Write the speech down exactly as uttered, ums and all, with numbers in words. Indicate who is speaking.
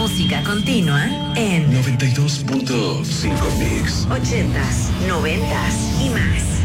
Speaker 1: música continua en
Speaker 2: noventa y dos punto cinco Mix.
Speaker 1: ochentas, noventas y más.